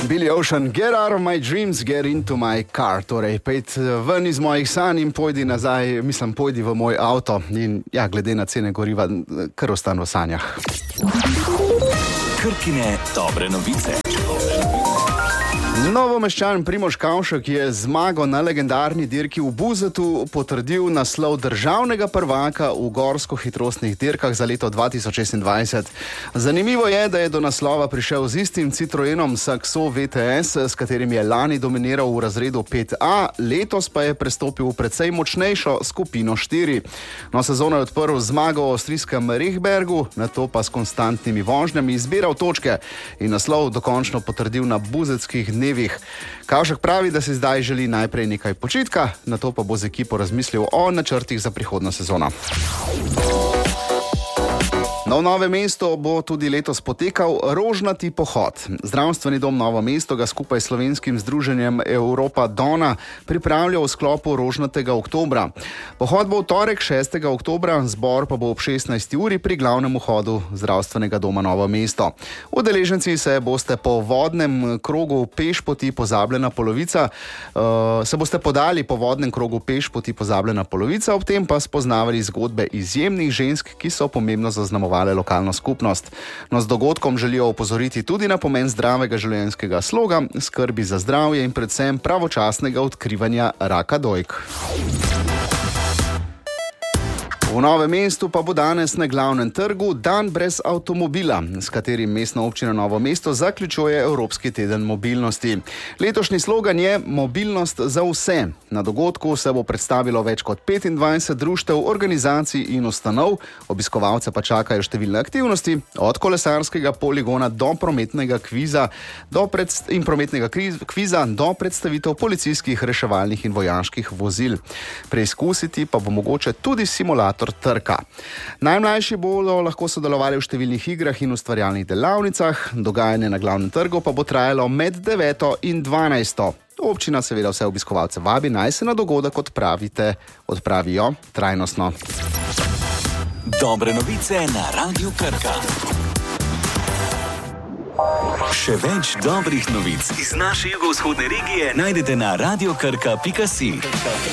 Billy Ocean, get out of my dreams, get into my car. Torej, pejdi ven iz mojih sanj in pojdi nazaj, pojdi v moj avto. In ja, glede na cene goriva, kar ostan v sanjah. Krkine dobre novice. Novomeščan Primož Kavšek je zmago na legendarni dirki v Buzetu potrdil naslov državnega prvaka v gorsko-hitrostnih dirkah za leto 2026. Zanimivo je, da je do naslova prišel z istim Citroenom Saxo VTS, s katerim je lani dominiral v razredu 5A, letos pa je prestopil v precej močnejšo skupino 4. No, sezono je odprl zmago v avstrijskem Rehbergu, nato pa s konstantnimi vožnjami izbiral točke in naslov dokončno potrdil na buzetskih dnevih. Kavšek pravi, da si zdaj želi najprej nekaj počitka, nato pa bo z ekipo razmislil o načrtih za prihodnjo sezono. No, v Novem mestu bo tudi letos potekal rožnati pohod. Zdravstveni dom Novo mesto ga skupaj s slovenskim združenjem Europa Dona pripravlja v sklopu rožnatega oktobra. Pohod bo v torek 6. oktobra, zbor pa bo ob 16. uri pri glavnem vhodu zdravstvenega doma Novo mesto. Udeleženci se boste po vodnem krogu pešpoti Pozabljena polovica, podali po vodnem krogu pešpoti Pozabljena polovica, ob tem pa spoznavali zgodbe izjemnih žensk, ki so pomembno zaznamovali lokalno skupnost. No, z dogodkom želijo opozoriti tudi na pomen zdravega življenjskega sloga, skrbi za zdravje in predvsem pravočasnega odkrivanja raka dojk. V Novem mestu pa bo danes na glavnem trgu dan brez avtomobila, s katerim mestna občina Novo mesto zaključuje Evropski teden mobilnosti. Letošnji slogan je Mobilnost za vse. Na dogodku se bo predstavilo več kot 25 društev, organizacij in ustanov, obiskovalce pa čakajo številne aktivnosti, od kolesarskega poligona do prometnega kviza do predstavitev policijskih, reševalnih in vojaških vozil. Preizkusiti pa bo mogoče tudi simulator trka. Najmlajši bodo lahko sodelovali v številnih igrah in ustvarjalnih delavnicah, dogajanje na glavnem trgu pa bo trajalo med 9. in 12. Občina seveda vse obiskovalce vabi, naj se na dogodek odpravijo trajnostno. Dobre novice na Radiu Krka. Še več dobrih novic iz naše jugovzhodne regije najdete na radiokrka.si.